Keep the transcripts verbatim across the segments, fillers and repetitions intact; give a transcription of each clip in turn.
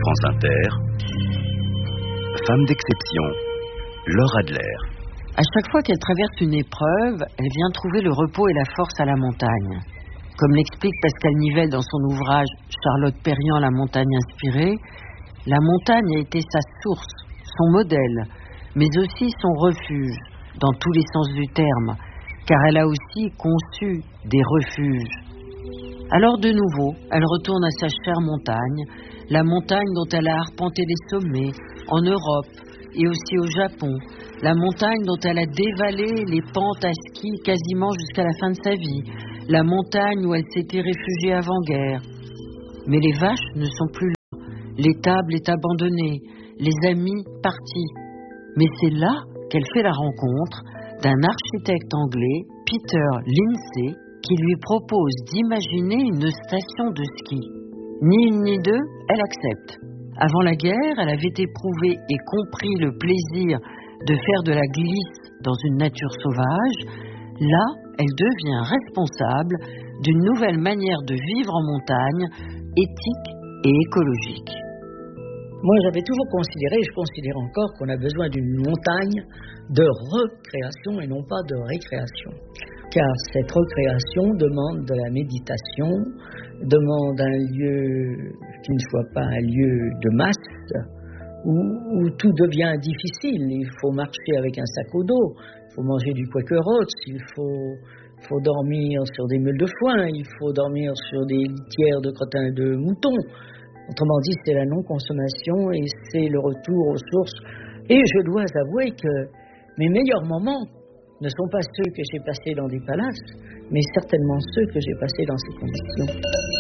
France Inter, Femme d'exception, Laure Adler. À chaque fois qu'elle traverse une épreuve, elle vient trouver le repos et la force à la montagne. Comme l'explique Pascal Nivelle dans son ouvrage Charlotte Perriand, La montagne inspirée, la montagne a été sa source, son modèle, mais aussi son refuge, dans tous les sens du terme, car elle a aussi conçu des refuges. Alors de nouveau, elle retourne à sa chère montagne, la montagne dont elle a arpenté les sommets, en Europe et aussi au Japon, la montagne dont elle a dévalé les pentes à ski quasiment jusqu'à la fin de sa vie, la montagne où elle s'était réfugiée avant-guerre. Mais les vaches ne sont plus là, l'étable est abandonnée, les amis partis. Mais c'est là qu'elle fait la rencontre d'un architecte anglais, Peter Lindsay, qui lui propose d'imaginer une station de ski. Ni une ni deux, elle accepte. Avant la guerre, elle avait éprouvé et compris le plaisir de faire de la glisse dans une nature sauvage. Là, elle devient responsable d'une nouvelle manière de vivre en montagne, éthique et écologique. Moi, j'avais toujours considéré, et je considère encore, qu'on a besoin d'une montagne de recréation et non pas de récréation. Car cette recréation demande de la méditation, demande un lieu qui ne soit pas un lieu de masse, où, où tout devient difficile. Il faut marcher avec un sac au dos, il faut manger du Quaker Oats, il faut, faut dormir sur des meules de foin, il faut dormir sur des litières de crottin de mouton. Autrement dit, c'est la non-consommation et c'est le retour aux sources. Et je dois avouer que mes meilleurs moments ne sont pas ceux que j'ai passés dans des palaces, mais certainement ceux que j'ai passés dans ces conditions.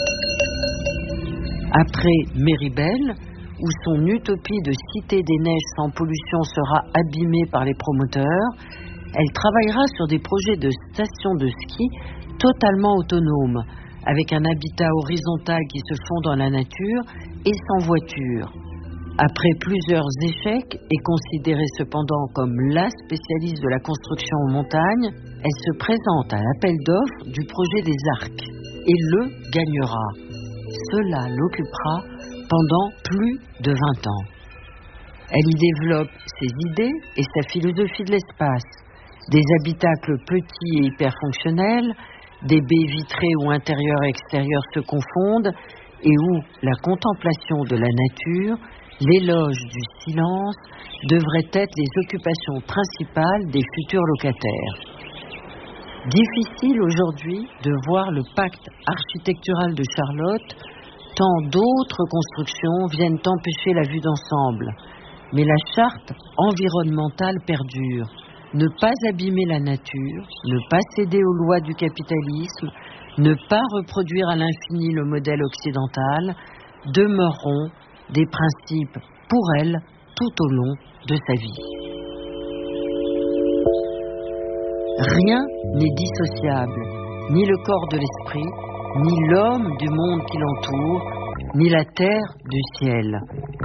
Après Méribel, où son utopie de cité des neiges sans pollution sera abîmée par les promoteurs, elle travaillera sur des projets de stations de ski totalement autonomes, avec un habitat horizontal qui se fond dans la nature et sans voiture. Après plusieurs échecs et considérée cependant comme la spécialiste de la construction en montagne, elle se présente à l'appel d'offres du projet des Arcs et le gagnera. Cela l'occupera pendant plus de vingt ans. Elle y développe ses idées et sa philosophie de l'espace, des habitacles petits et hyper fonctionnels, des baies vitrées où intérieur et extérieur se confondent et où la contemplation de la nature, l'éloge du silence devraient être les occupations principales des futurs locataires. Difficile aujourd'hui de voir le pacte architectural de Charlotte, tant d'autres constructions viennent empêcher la vue d'ensemble. Mais la charte environnementale perdure. Ne pas abîmer la nature, ne pas céder aux lois du capitalisme, ne pas reproduire à l'infini le modèle occidental, demeureront des principes pour elle tout au long de sa vie. Rien n'est dissociable, ni le corps de l'esprit, ni l'homme du monde qui l'entoure, ni la terre du ciel.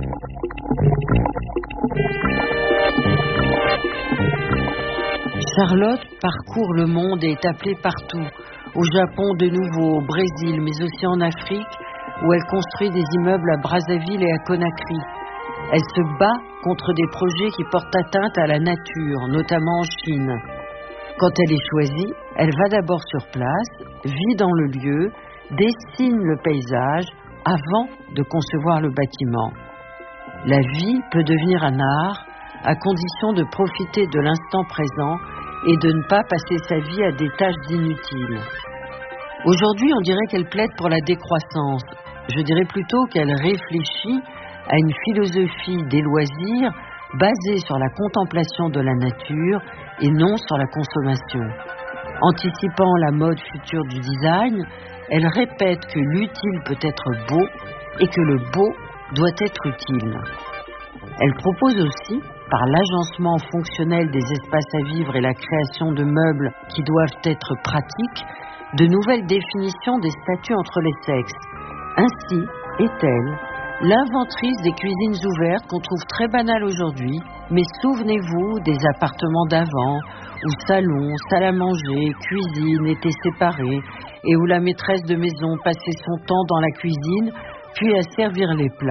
Charlotte parcourt le monde et est appelée partout, au Japon de nouveau, au Brésil, mais aussi en Afrique, où elle construit des immeubles à Brazzaville et à Conakry. Elle se bat contre des projets qui portent atteinte à la nature, notamment en Chine. Quand elle est choisie, elle va d'abord sur place, vit dans le lieu, dessine le paysage avant de concevoir le bâtiment. La vie peut devenir un art à condition de profiter de l'instant présent et de ne pas passer sa vie à des tâches inutiles. Aujourd'hui, on dirait qu'elle plaide pour la décroissance. Je dirais plutôt qu'elle réfléchit à une philosophie des loisirs basée sur la contemplation de la nature et non sur la consommation. Anticipant la mode future du design, elle répète que l'utile peut être beau et que le beau doit être utile. Elle propose aussi, par l'agencement fonctionnel des espaces à vivre et la création de meubles qui doivent être pratiques, de nouvelles définitions des statuts entre les sexes. Ainsi est-elle l'inventrice des cuisines ouvertes qu'on trouve très banales aujourd'hui, mais souvenez-vous des appartements d'avant, où salon, salle à manger, cuisine étaient séparés, et où la maîtresse de maison passait son temps dans la cuisine, puis à servir les plats,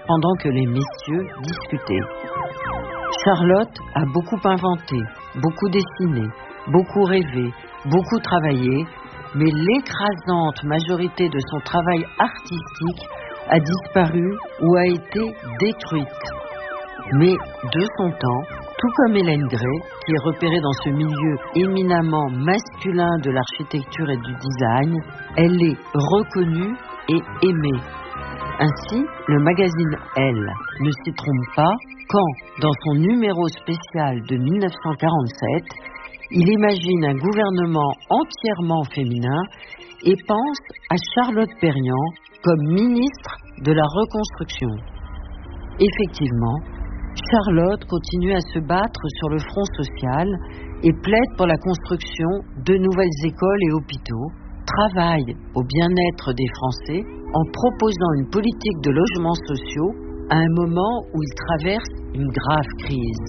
pendant que les messieurs discutaient. Charlotte a beaucoup inventé, beaucoup dessiné, beaucoup rêvé, beaucoup travaillé, mais l'écrasante majorité de son travail artistique a disparu ou a été détruite. Mais de son temps, tout comme Hélène Gray, qui est repérée dans ce milieu éminemment masculin de l'architecture et du design, elle est reconnue et aimée. Ainsi, le magazine Elle ne s'y trompe pas quand, dans son numéro spécial de mille neuf cent quarante-sept, il imagine un gouvernement entièrement féminin et pense à Charlotte Perriand comme ministre de la Reconstruction. Effectivement, Charlotte continue à se battre sur le front social et plaide pour la construction de nouvelles écoles et hôpitaux, travaille au bien-être des Français en proposant une politique de logements sociaux à un moment où ils traversent une grave crise.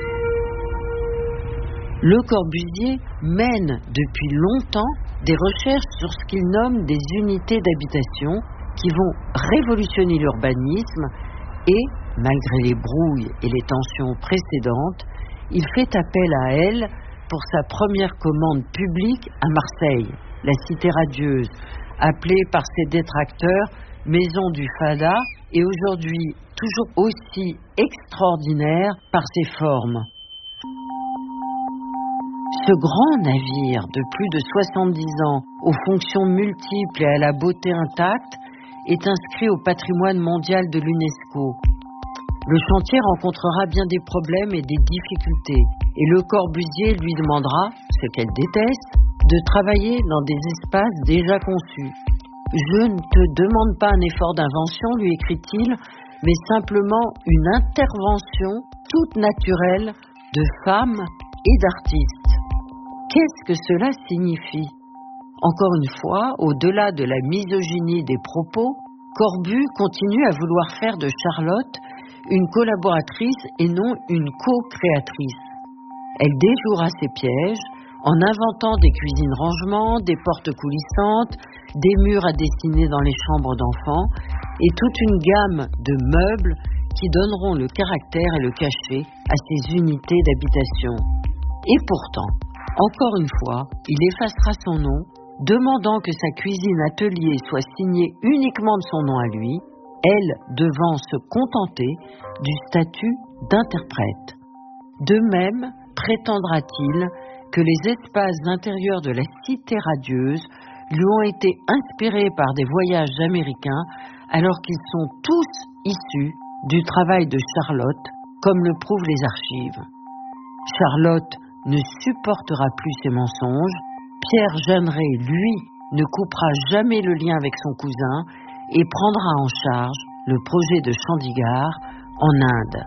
Le Corbusier mène depuis longtemps des recherches sur ce qu'il nomme des unités d'habitation qui vont révolutionner l'urbanisme et, malgré les brouilles et les tensions précédentes, il fait appel à elle pour sa première commande publique à Marseille, la Cité radieuse, appelée par ses détracteurs Maison du Fada et aujourd'hui toujours aussi extraordinaire par ses formes. Ce grand navire de plus de soixante-dix ans, aux fonctions multiples et à la beauté intacte, est inscrit au patrimoine mondial de l'UNESCO. Le chantier rencontrera bien des problèmes et des difficultés, et Le Corbusier lui demandera, ce qu'elle déteste, de travailler dans des espaces déjà conçus. « Je ne te demande pas un effort d'invention, lui écrit-il, mais simplement une intervention toute naturelle de femmes et d'artistes. » Qu'est-ce que cela signifie ? Encore une fois, au-delà de la misogynie des propos, Corbu continue à vouloir faire de Charlotte une collaboratrice et non une co-créatrice. Elle déjouera ses pièges en inventant des cuisines rangements, des portes coulissantes, des murs à dessiner dans les chambres d'enfants et toute une gamme de meubles qui donneront le caractère et le cachet à ces unités d'habitation. Et pourtant, encore une fois, il effacera son nom, demandant que sa cuisine atelier soit signée uniquement de son nom à lui, elle devant se contenter du statut d'interprète. De même, prétendra-t-il que les espaces intérieurs de la Cité radieuse lui ont été inspirés par des voyages américains alors qu'ils sont tous issus du travail de Charlotte, comme le prouvent les archives. Charlotte ne supportera plus ces mensonges. Pierre Jeanneret, lui, ne coupera jamais le lien avec son cousin et prendra en charge le projet de Chandigarh en Inde.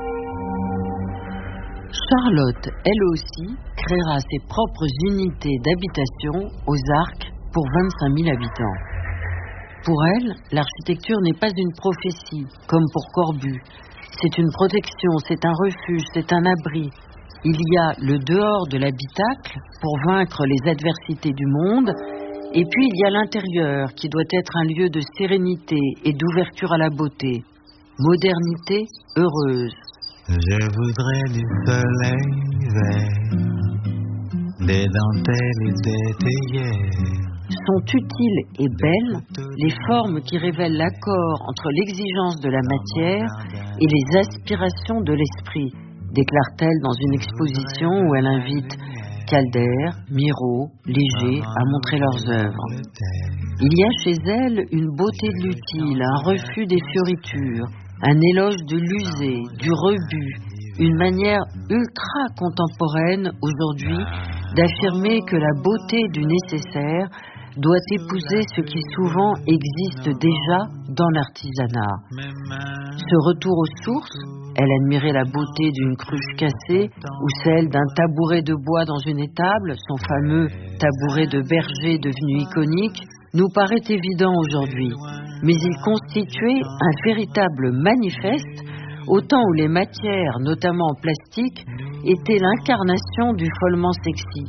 Charlotte, elle aussi, créera ses propres unités d'habitation aux Arcs pour vingt-cinq mille habitants. Pour elle, l'architecture n'est pas une prophétie, comme pour Corbu. C'est une protection, c'est un refuge, c'est un abri. Il y a le dehors de l'habitacle pour vaincre les adversités du monde, et puis il y a l'intérieur qui doit être un lieu de sérénité et d'ouverture à la beauté. Modernité heureuse. Je voudrais du soleil vert, des dentelles et des théières. Sont utiles et belles les formes qui révèlent l'accord entre l'exigence de la matière et les aspirations de l'esprit, déclare-t-elle dans une exposition où elle invite Calder, Miro, Léger à montrer leurs œuvres. Il y a chez elle une beauté de l'utile, un refus des fioritures, un éloge de l'usé, du rebut, une manière ultra contemporaine aujourd'hui d'affirmer que la beauté du nécessaire doit épouser ce qui souvent existe déjà dans l'artisanat. Ce retour aux sources, elle admirait la beauté d'une cruche cassée ou celle d'un tabouret de bois dans une étable, son fameux tabouret de berger devenu iconique, nous paraît évident aujourd'hui. Mais il constituait un véritable manifeste au temps où les matières, notamment en plastique, étaient l'incarnation du follement sexy.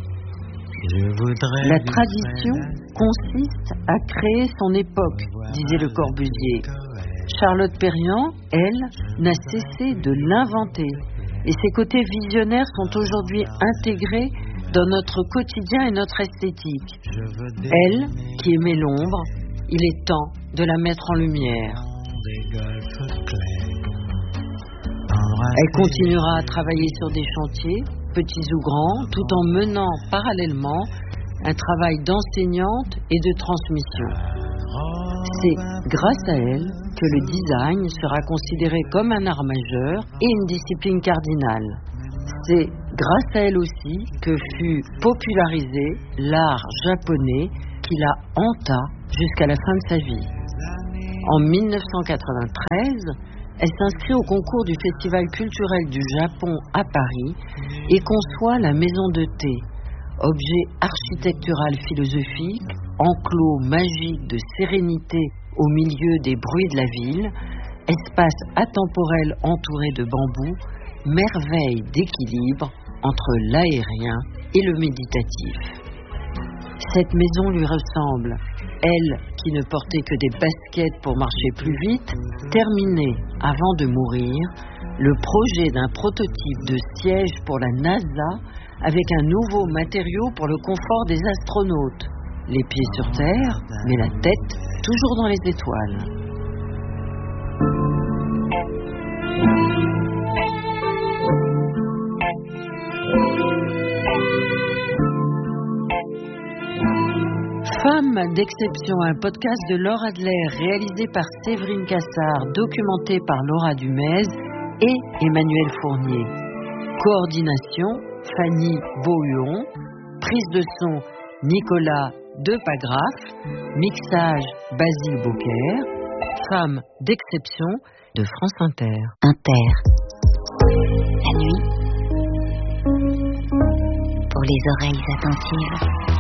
La tradition consiste à créer son époque, disait Le Corbusier. Charlotte Perriand, elle, n'a cessé de l'inventer. Et ses côtés visionnaires sont aujourd'hui intégrés dans notre quotidien et notre esthétique. Elle, qui aimait l'ombre, il est temps de la mettre en lumière. Elle continuera à travailler sur des chantiers, petits ou grands, tout en menant parallèlement un travail d'enseignante et de transmission. C'est grâce à elle que le design sera considéré comme un art majeur et une discipline cardinale. C'est grâce à elle aussi que fut popularisé l'art japonais qui la hanta jusqu'à la fin de sa vie. En mille neuf cent quatre-vingt-treize, elle s'inscrit au concours du Festival culturel du Japon à Paris et conçoit la maison de thé, objet architectural philosophique, enclos magique de sérénité au milieu des bruits de la ville, espace atemporel entouré de bambous, merveille d'équilibre entre l'aérien et le méditatif. Cette maison lui ressemble, elle qui ne portait que des baskets pour marcher plus vite, terminait avant de mourir le projet d'un prototype de siège pour la NASA avec un nouveau matériau pour le confort des astronautes. Les pieds sur terre, mais la tête toujours dans les étoiles. Femme d'exception, un podcast de Laure Adler réalisé par Séverine Cassard, documenté par Laura Dumez et Emmanuel Fournier. Coordination, Fanny Beauhuon. Prise de son, Nicolas Depagraf. Mixage, Basile Beaucaire. Femme d'exception de France Inter. Inter. La nuit. Pour les oreilles attentives.